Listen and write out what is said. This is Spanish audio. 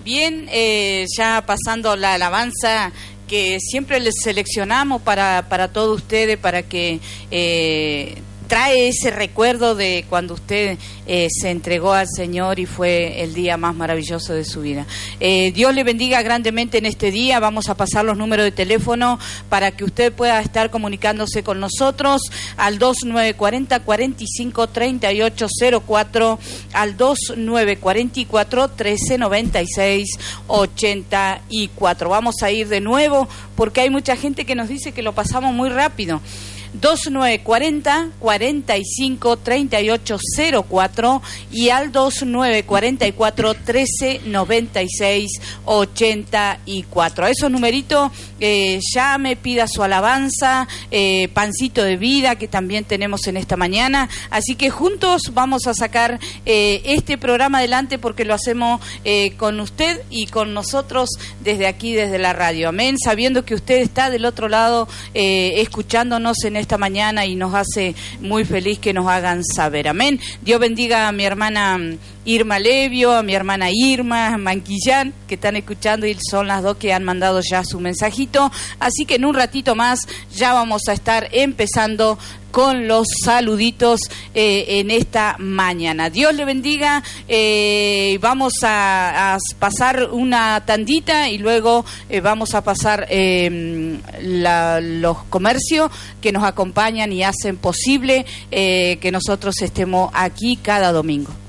Bien, ya pasando la alabanza que siempre les seleccionamos para todos ustedes, para que trae ese recuerdo de cuando usted se entregó al Señor y fue el día más maravilloso de su vida. Dios le bendiga grandemente en este día. Vamos a pasar los números de teléfono para que usted pueda estar comunicándose con nosotros al 2940-453804, al 2944-1396-84. Vamos a ir de nuevo porque hay mucha gente que nos dice que lo pasamos muy rápido. 2940-453804 y al 2944-1396-84. A esos numeritos llame, pida su alabanza, pancito de vida que también tenemos en esta mañana. Así que juntos vamos a sacar este programa adelante porque lo hacemos con usted y con nosotros desde aquí, desde la radio. Amén, sabiendo que usted está del otro lado escuchándonos en esta mañana y nos hace muy feliz que nos hagan saber. Amén. Dios bendiga a mi hermana Irma Levio, a mi hermana Irma Manquillán, que están escuchando y son las dos que han mandado ya su mensajito. Así que en un ratito más ya vamos a estar empezando con los saluditos en esta mañana. Dios le bendiga. Vamos a pasar una tandita y luego vamos a pasar los comercios que nos acompañan y hacen posible que nosotros estemos aquí cada domingo.